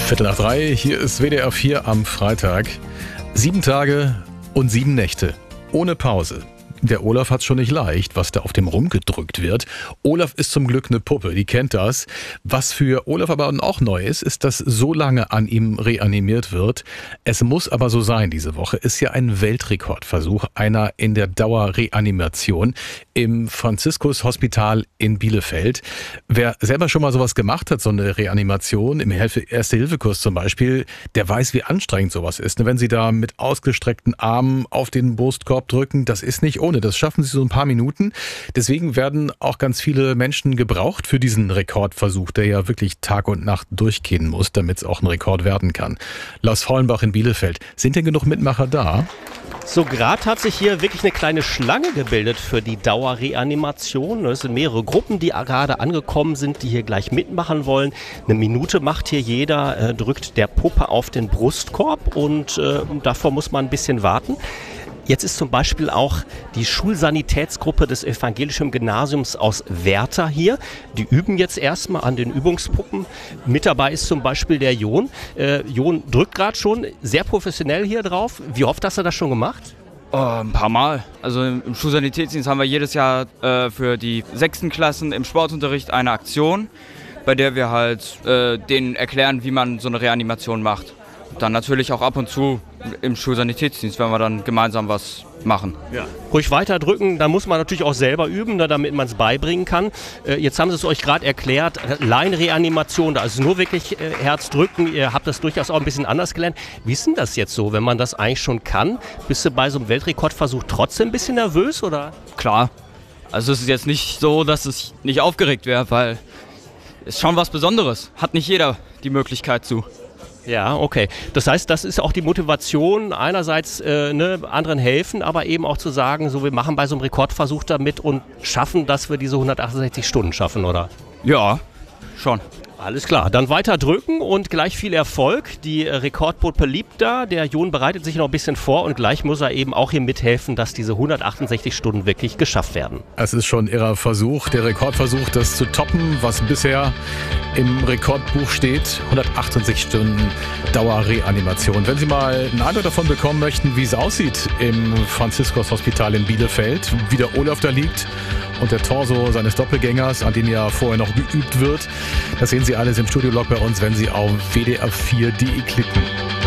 2:15, hier ist WDR 4 am Freitag. 7 Tage und 7 Nächte. Ohne Pause. Der Olaf hat's schon nicht leicht, was da auf dem rumgedrückt wird. Olaf ist zum Glück eine Puppe, die kennt das. Was für Olaf aber auch neu ist, dass so lange an ihm reanimiert wird. Es muss aber so sein diese Woche. Ist ja ein Weltrekordversuch, einer in der Dauerreanimation im Franziskus-Hospital in Bielefeld. Wer selber schon mal sowas gemacht hat, so eine Reanimation, im Erste-Hilfe-Kurs zum Beispiel, der weiß, wie anstrengend sowas ist. Wenn Sie da mit ausgestreckten Armen auf den Brustkorb drücken, das ist nicht ohne. Das schaffen Sie so ein paar Minuten. Deswegen werden auch ganz viele Menschen gebraucht für diesen Rekordversuch, der ja wirklich Tag und Nacht durchgehen muss, damit es auch ein Rekord werden kann. Lars Vollenbach in Bielefeld. Sind denn genug Mitmacher da? So gerade hat sich hier wirklich eine kleine Schlange gebildet für die Dauerreanimation. Es sind mehrere Gruppen, die gerade angekommen sind, die hier gleich mitmachen wollen. Eine Minute macht hier jeder, drückt der Puppe auf den Brustkorb und davor muss man ein bisschen warten. Jetzt ist zum Beispiel auch die Schulsanitätsgruppe des Evangelischen Gymnasiums aus Werther hier. Die üben jetzt erstmal an den Übungspuppen. Mit dabei ist zum Beispiel der Jon. Jon drückt gerade schon sehr professionell hier drauf. Wie oft hast du das schon gemacht? Ein paar Mal. Also im Schulsanitätsdienst haben wir jedes Jahr für die 6. Klassen im Sportunterricht eine Aktion, bei der wir halt denen erklären, wie man so eine Reanimation macht. Dann natürlich auch ab und zu im Schulsanitätsdienst, wenn wir dann gemeinsam was machen. Ja. Ruhig weiter drücken, da muss man natürlich auch selber üben, damit man es beibringen kann. Jetzt haben Sie es euch gerade erklärt, Laienreanimation, da ist nur wirklich Herzdrücken, ihr habt das durchaus auch ein bisschen anders gelernt. Wie ist denn das jetzt so, wenn man das eigentlich schon kann? Bist du bei so einem Weltrekordversuch trotzdem ein bisschen nervös, oder? Klar, also es ist jetzt nicht so, dass ich nicht aufgeregt wäre, weil es ist schon was Besonderes. Hat nicht jeder die Möglichkeit zu. Ja, okay. Das heißt, das ist auch die Motivation, einerseits anderen helfen, aber eben auch zu sagen, so wir machen bei so einem Rekordversuch damit und schaffen, dass wir diese 168 Stunden schaffen, oder? Ja, schon. Alles klar, dann weiter drücken und gleich viel Erfolg. Die Rekordpuppe liegt da, der Jon bereitet sich noch ein bisschen vor und gleich muss er eben auch hier mithelfen, dass diese 168 Stunden wirklich geschafft werden. Es ist schon Ihrer Versuch, der Rekordversuch, das zu toppen, was bisher im Rekordbuch steht. 168 Stunden Dauerreanimation. Wenn Sie mal einen Eindruck davon bekommen möchten, wie es aussieht im Franziskus-Hospital in Bielefeld, wie der Olaf da liegt und der Torso seines Doppelgängers, an dem ja vorher noch geübt wird, das sehen Sie alles im Studiolog bei uns, wenn Sie auf wdr4.de klicken.